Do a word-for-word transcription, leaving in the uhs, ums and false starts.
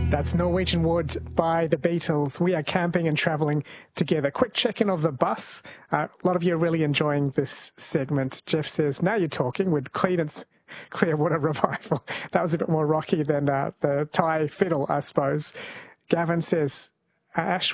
That's Norwegian Wood by the Beatles. We are camping and travelling together. Quick check-in of the bus. Uh, a lot of you are really enjoying this segment. Jeff says, now you're talking with Cleanance Clearwater Revival. That was a bit more rocky than uh, the Thai fiddle, I suppose. Gavin says, Ash